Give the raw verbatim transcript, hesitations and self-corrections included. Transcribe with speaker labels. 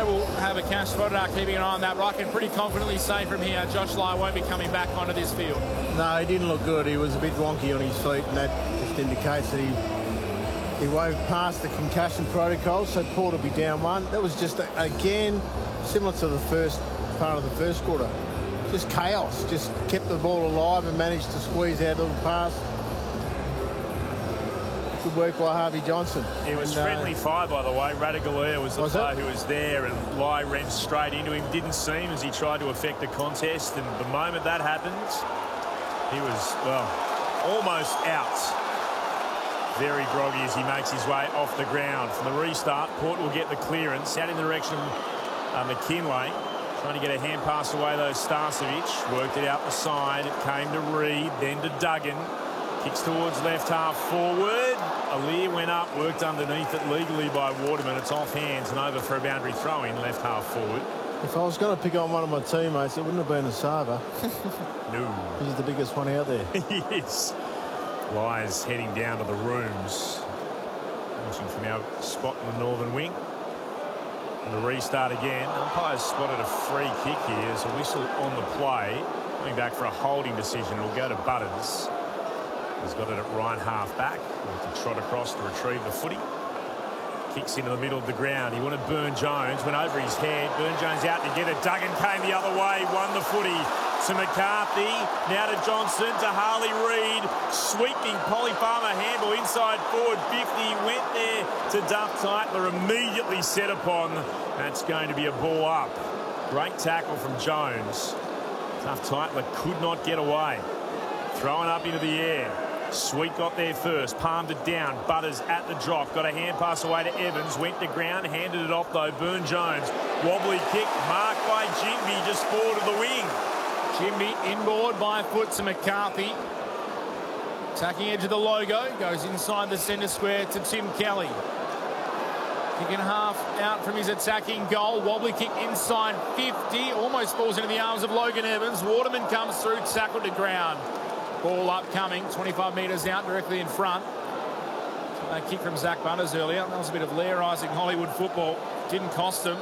Speaker 1: They will have a cash Spodar keeping an eye on that. But I can pretty confidently say from here, Josh Lai won't be coming back onto this field.
Speaker 2: No, he didn't look good. He was a bit wonky on his feet, and that just indicates that he he won't pass the concussion protocol, so Port will be down one. That was just, again, similar to the first part of the first quarter. Just chaos. Just kept the ball alive and managed to squeeze out a little pass. Good work by Harvey Johnson.
Speaker 3: It was
Speaker 2: and,
Speaker 3: friendly
Speaker 2: uh,
Speaker 3: fire, by the way. Ratugolea was the
Speaker 2: was
Speaker 3: player
Speaker 2: it?
Speaker 3: who was there, and Lai ran straight into him. Didn't seem as he tried to affect the contest, and the moment that happened, he was, well, almost out. Very groggy as he makes his way off the ground. From the restart, Port will get the clearance out in the direction of uh, McKinlay. Trying to get a hand pass away, though. Starcevic worked it out the side. It came to Reid, then to Duggan. Kicks towards left half forward. Aliir went up, worked underneath it legally by Waterman. It's off hands and over for a boundary throw in left half forward.
Speaker 2: If I was going to pick on one of my teammates, it wouldn't have been Asava.
Speaker 3: No.
Speaker 2: He's the biggest one out there.
Speaker 3: He is. Lies heading down to the rooms. Watching from our spot in the northern wing. And the restart again. Umpires spotted a free kick here. There's a whistle on the play. Coming back for a holding decision. It'll go to Butters. He's got it at right half back. To trot across to retrieve the footy. Kicks into the middle of the ground. He wanted Byrne-Jones. Went over his head. Byrne-Jones out to get it. Duggan came the other way. Won the footy. To McCarthy, now to Johnson, to Harley Reid, sweeping Polly Farmer handle inside forward fifty, went there to Duff Tytler, immediately set upon. That's going to be a ball up. Great tackle from Jones. Duff Tytler could not get away. Throwing up into the air. Sweet got there first, palmed it down. Butters at the drop, got a hand pass away to Evans, went to ground, handed it off though. Byrne-Jones, wobbly kick, marked by Jimby, just forward of the wing.
Speaker 1: Jimby inboard by foot to McCarthy. Attacking edge of the logo. Goes inside the centre square to Tim Kelly. Kicking half out from his attacking goal. Wobbly kick inside fifty. Almost falls into the arms of Logan Evans. Waterman comes through, tackled to ground. Ball upcoming, twenty-five metres out, directly in front. A kick from Zach Butters earlier. That was a bit of lairising Hollywood football. Didn't cost them.